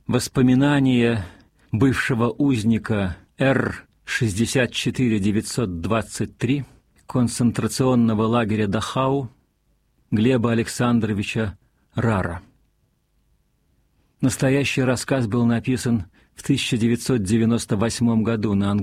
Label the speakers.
Speaker 1: Воспоминания бывшего узника Р-64923 концентрационного лагеря Дахау Глеба Александровича Рара. Настоящий рассказ был написан в 1998 году на английском